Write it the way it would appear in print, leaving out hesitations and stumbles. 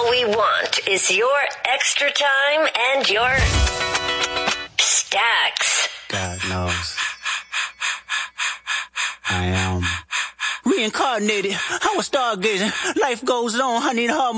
All we want is your extra time and your stacks. God knows. I am reincarnated. I was stargazing. Life goes on. I need a hard